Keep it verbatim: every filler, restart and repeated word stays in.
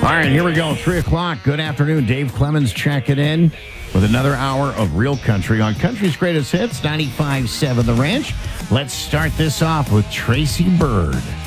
All right, here we go. Three o'clock. Good afternoon. Dave Clemens checking in with another hour of real country on Country's Greatest Hits, ninety-five point seven The Ranch. Let's start this off with Tracy Byrd.